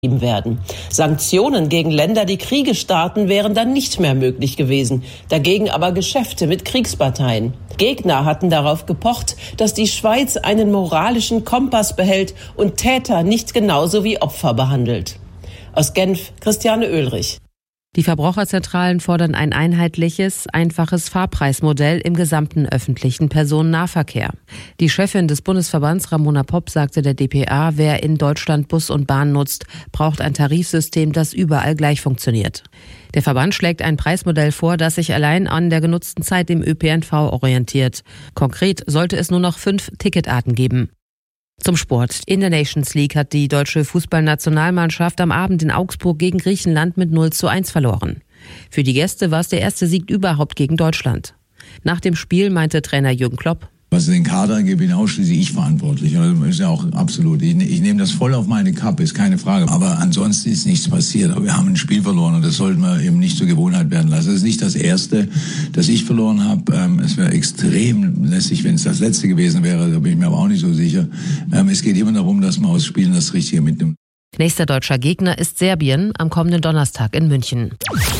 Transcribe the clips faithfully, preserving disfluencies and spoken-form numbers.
werden. Sanktionen gegen Länder, die Kriege starten, wären dann nicht mehr möglich gewesen. Dagegen aber Geschäfte mit Kriegsparteien. Gegner hatten darauf gepocht, dass die Schweiz einen moralischen Kompass behält und Täter nicht genauso wie Opfer behandelt. Aus Genf, Christiane Oehlrich. Die Verbraucherzentralen fordern ein einheitliches, einfaches Fahrpreismodell im gesamten öffentlichen Personennahverkehr. Die Chefin des Bundesverbands Ramona Popp sagte der D P A, wer in Deutschland Bus und Bahn nutzt, braucht ein Tarifsystem, das überall gleich funktioniert. Der Verband schlägt ein Preismodell vor, das sich allein an der genutzten Zeit im Ö P N V orientiert. Konkret sollte es nur noch fünf Ticketarten geben. Zum Sport. In der Nations League hat die deutsche Fußballnationalmannschaft am Abend in Augsburg gegen Griechenland mit null zu eins verloren. Für die Gäste war es der erste Sieg überhaupt gegen Deutschland. Nach dem Spiel meinte Trainer Jürgen Klopp: Was den Kader angeht, bin ausschließlich ich verantwortlich. Das ist ja auch absolut. Ich, ich nehme das voll auf meine Kappe, ist keine Frage. Aber ansonsten ist nichts passiert. Aber wir haben ein Spiel verloren und das sollten wir eben nicht zur Gewohnheit werden lassen. Das ist nicht das erste, das ich verloren habe. Ähm, es wäre extrem lässig, wenn es das letzte gewesen wäre. Da bin ich mir aber auch nicht so sicher. Ähm, es geht immer darum, dass man aus Spielen das Richtige mitnimmt. Nächster deutscher Gegner ist Serbien am kommenden Donnerstag in München.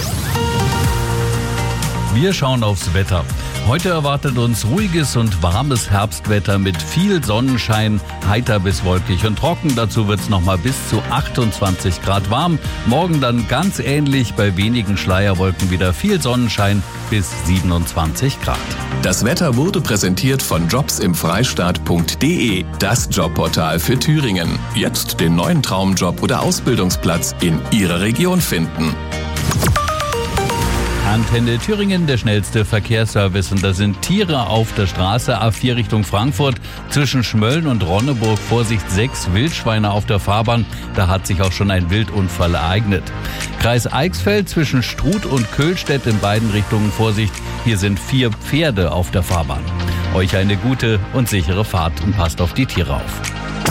Wir schauen aufs Wetter. Heute erwartet uns ruhiges und warmes Herbstwetter mit viel Sonnenschein, heiter bis wolkig und trocken. Dazu wird es nochmal bis zu achtundzwanzig Grad warm. Morgen dann ganz ähnlich, bei wenigen Schleierwolken wieder viel Sonnenschein bis siebenundzwanzig Grad. Das Wetter wurde präsentiert von jobs im freistaat punkt de, das Jobportal für Thüringen. Jetzt den neuen Traumjob oder Ausbildungsplatz in Ihrer Region finden. Antenne Thüringen, der schnellste Verkehrsservice. Und da sind Tiere auf der Straße. A vier Richtung Frankfurt. Zwischen Schmölln und Ronneburg, Vorsicht, sechs Wildschweine auf der Fahrbahn. Da hat sich auch schon ein Wildunfall ereignet. Kreis Eichsfeld zwischen Struth und Köhlstedt in beiden Richtungen, Vorsicht. Hier sind vier Pferde auf der Fahrbahn. Euch eine gute und sichere Fahrt und passt auf die Tiere auf.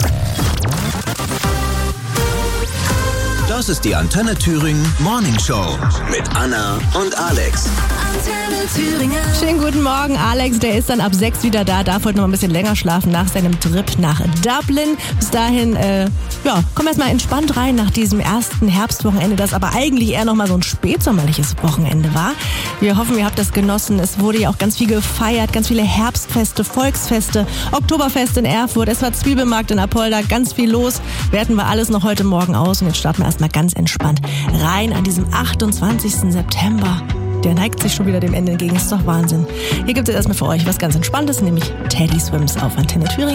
Das ist die Antenne Thüringen Morning Show mit Anna und Alex. Antenne Thüringen. Schönen guten Morgen, Alex. Der ist dann ab sechs wieder da, darf heute noch ein bisschen länger schlafen nach seinem Trip nach Dublin. Bis dahin, äh, ja, komm erst mal entspannt rein nach diesem ersten Herbstwochenende, das aber eigentlich eher noch mal so ein spätsommerliches Wochenende war. Wir hoffen, ihr habt das genossen. Es wurde ja auch ganz viel gefeiert, ganz viele Herbstfeste, Volksfeste, Oktoberfest in Erfurt, es war Zwiebelmarkt in Apolda, ganz viel los. Werten wir alles noch heute Morgen aus und jetzt starten wir erstmal ganz entspannt rein an diesem achtundzwanzigsten September. Der neigt sich schon wieder dem Ende entgegen, ist doch Wahnsinn. Hier gibt es erstmal für euch was ganz Entspanntes, nämlich Teddy Swims auf Antenne Thüringen.